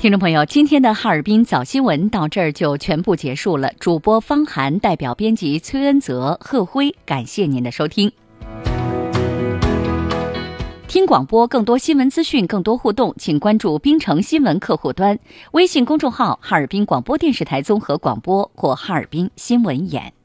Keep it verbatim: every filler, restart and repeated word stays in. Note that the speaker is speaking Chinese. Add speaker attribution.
Speaker 1: 听众朋友，今天的哈尔滨早新闻到这儿就全部结束了。主播方涵代表编辑崔恩泽、贺辉，感谢您的收听。听广播更多新闻资讯，更多互动，请关注滨城新闻客户端、微信公众号哈尔滨广播电视台综合广播或哈尔滨新闻眼。